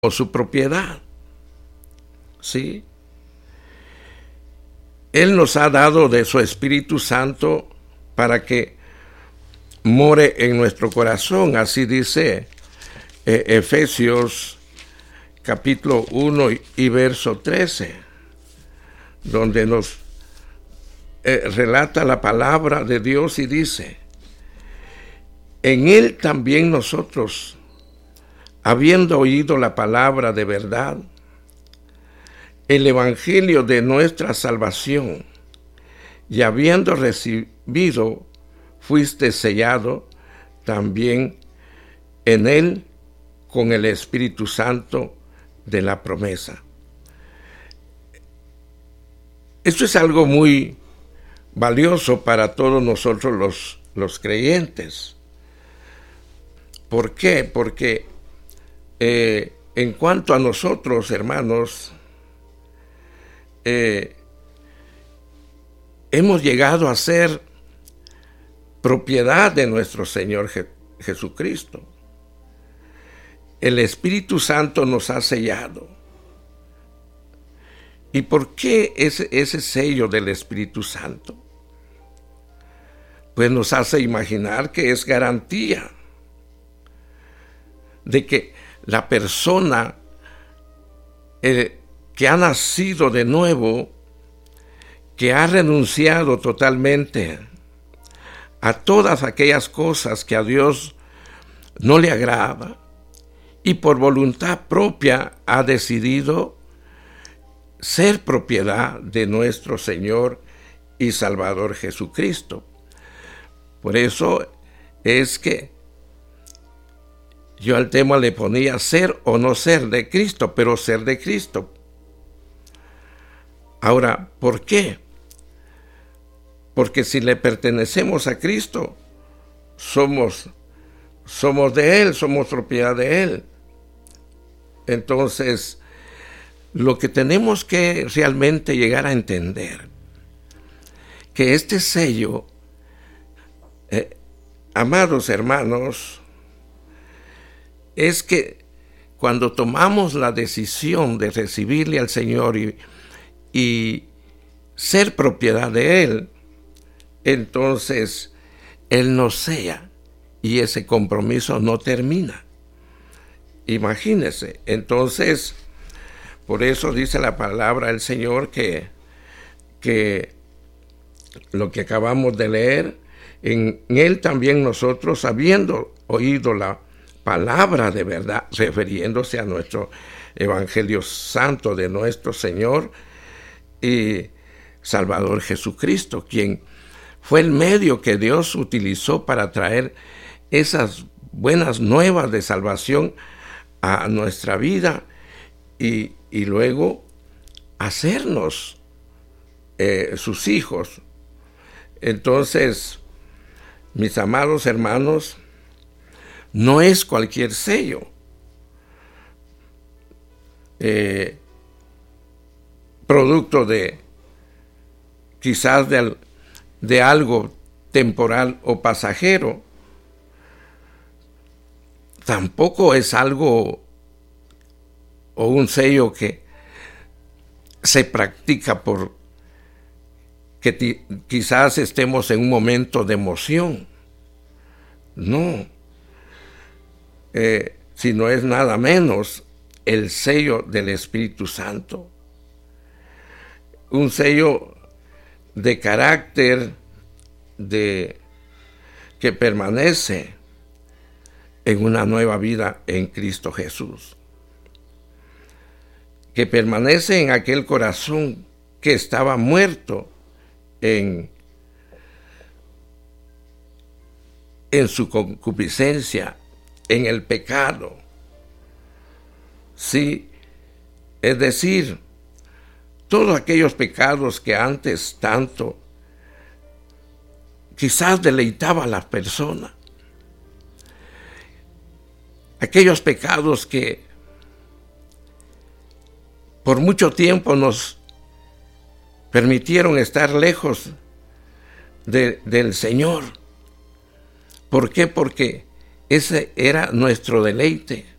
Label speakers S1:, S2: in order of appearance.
S1: o su propiedad. ¿Sí? Él nos ha dado de su Espíritu Santo para que more en nuestro corazón. Así dice Efesios capítulo 1 y verso 13, donde nos relata la palabra de Dios y dice: en Él también nosotros, habiendo oído la palabra de verdad, el evangelio de nuestra salvación, y habiendo recibido, fuiste sellado también en Él con el Espíritu Santo de la promesa. Esto es algo muy valioso para todos nosotros los creyentes. ¿Por qué? Porque en cuanto a nosotros, hermanos, hemos llegado a ser propiedad de nuestro Señor Jesucristo. El Espíritu Santo nos ha sellado. ¿Y por qué ese sello del Espíritu Santo? Pues nos hace imaginar que es garantía de que la persona que ha nacido de nuevo, que ha renunciado totalmente a todas aquellas cosas que a Dios no le agrada, y por voluntad propia ha decidido ser propiedad de nuestro Señor y Salvador Jesucristo. Por eso es que yo al tema le ponía ser o no ser de Cristo, pero ser de Cristo. Ahora, ¿por qué? Porque si le pertenecemos a Cristo, somos de Él, somos propiedad de Él. Entonces, lo que tenemos que realmente llegar a entender, que este sello, amados hermanos, es que cuando tomamos la decisión de recibirle al Señor y ser propiedad de Él, entonces Él nos sella y ese compromiso no termina. Imagínese, entonces, por eso dice la palabra del Señor que lo que acabamos de leer, en Él también nosotros, habiendo oído la palabra de verdad, refiriéndose a nuestro Evangelio Santo de nuestro Señor y Salvador Jesucristo, quien fue el medio que Dios utilizó para traer esas buenas nuevas de salvación a nuestra vida y luego hacernos sus hijos. Entonces, mis amados hermanos, no es cualquier sello. Producto de quizás de algo temporal o pasajero. Tampoco es algo o un sello que se practica por que quizás estemos en un momento de emoción. No. Sino es nada menos el sello del Espíritu Santo. Un sello de carácter que permanece en una nueva vida en Cristo Jesús, que permanece en aquel corazón que estaba muerto en su concupiscencia, en el pecado. Sí, es decir, todos aquellos pecados que antes tanto quizás deleitaba a la persona. Aquellos pecados que por mucho tiempo nos permitieron estar lejos del Señor. ¿Por qué? Porque ese era nuestro deleite.